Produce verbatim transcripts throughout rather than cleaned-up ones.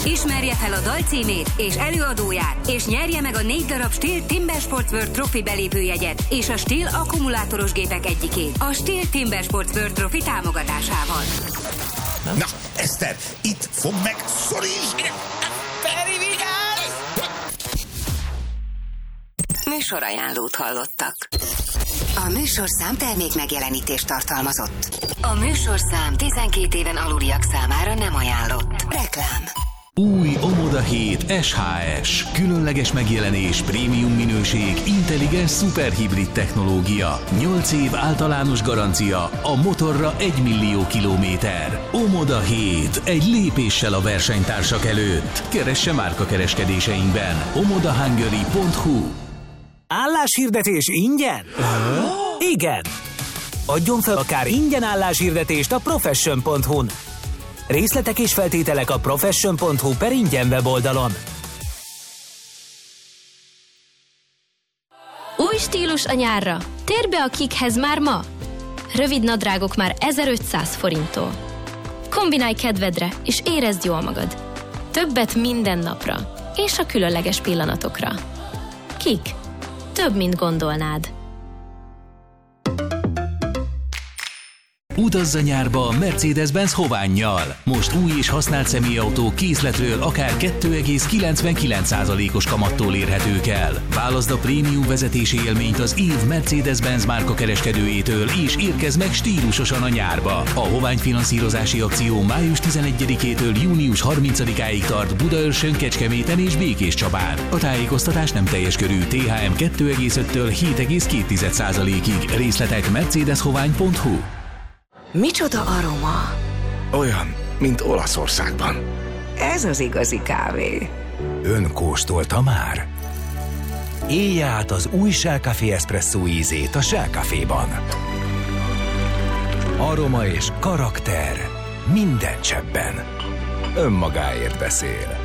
Ismerje fel a dal címét és előadóját, és nyerje meg a négy darab Stihl Timber Sports World Trophy belépőjegyet és a Stihl akkumulátoros gépek egyikét a Stihl Timber Sports World Trophy támogatásával. Na, Eszter, itt fog meg, szorítsd! Feri, vigyázz! Műsorajánlót hallottak. A műsorszám termék megjelenítést tartalmazott. A műsorszám tizenkét éven aluliak számára nem ajánlott. Reklám. Új Omoda hét es há es. Különleges megjelenés, prémium minőség, intelligens szuperhibrid technológia. nyolc év általános garancia, a motorra egy millió kilométer. Omoda hét. Egy lépéssel a versenytársak előtt. Keresse márkakereskedéseinkben. omoda hungary pont hu. Álláshirdetés ingyen? Igen! Adjon fel akár ingyen álláshirdetést a profession pont hu-n. Részletek és feltételek a profession pont hu per ingyen weboldalon. Új stílus a nyárra. Térj be a Kikhez már ma. Rövid nadrágok már ezerötszáz forinttól. Kombinálj kedvedre, és érezd jól magad. Többet minden napra, és a különleges pillanatokra. Kik. Több, mint gondolnád. Utazz a nyárba Mercedes-Benz Hovánnyal. Most új és használt személyautó készletről akár két egész kilencvenkilenc százalékos kamattól érhetők el. Válaszd a prémium vezetési élményt az év Mercedes-Benz márka kereskedőjétől, és érkezz meg stílusosan a nyárba. A Hovány finanszírozási akció május tizenegyedikétől június harmincadikáig tart Budaörsön, Kecskeméten és Békéscsabán. A tájékoztatás nem teljes körű. té há em két egész öttől hét egész két százalékig. Részletek mercedes hovány pont hu. Micsoda aroma? Olyan, mint Olaszországban. Ez az igazi kávé. Ön kóstolta már? Élje át az új Shell Café Espresso ízét a Shell Caféban. Aroma és karakter minden cseppben. Önmagáért beszél.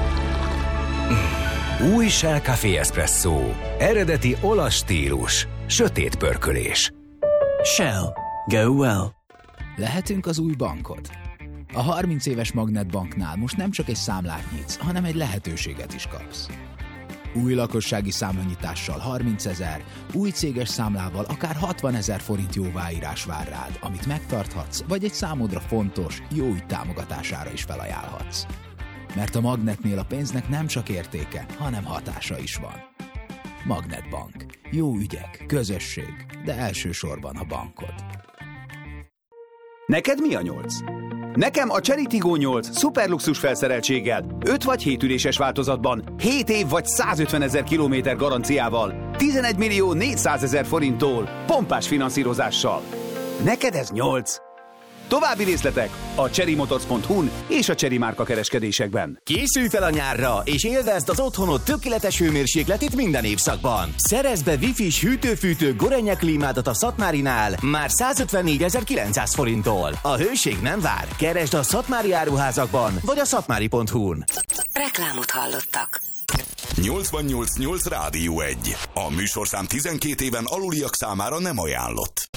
Új Shell Café Espresso. Eredeti olasz stílus. Sötét pörkölés. Shell. Go well. Lehetünk az új bankod. A harminc éves Magnetbanknál most nem csak egy számlát nyitsz, hanem egy lehetőséget is kapsz. Új lakossági számlanyitással harmincezer, új céges számlával akár hatvanezer forint jóváírás vár rád, amit megtarthatsz, vagy egy számodra fontos, jó ügy támogatására is felajánlhatsz. Mert a Magnetnél a pénznek nem csak értéke, hanem hatása is van. Magnetbank. Jó ügyek, közösség, de elsősorban a bankod. Neked mi a nyolc? Nekem a Chery Tiggo nyolc szuperluxus felszereltséggel, öt vagy hét üléses változatban, hét év vagy százötvenezer kilométer garanciával, tizenegy millió négyszázezer forinttól, pompás finanszírozással. Neked ez nyolc. További részletek a chery motors pont hu-n és a Chery márka kereskedésekben. Készülj fel a nyárra, és élvezd az otthonod tökéletes hőmérsékletét minden évszakban. Szerezd be wifi-s hűtő-fűtő Gorenje klímádat a Szatmárinál már százötvennégyezer-kilencszáz forinttól. A hőség nem vár. Keresd a szatmári áruházakban, vagy a szatmári pont hu-n. Reklámot hallottak. nyolcvannyolc nyolc Rádió egy. A műsorszám tizenkét éven aluliak számára nem ajánlott.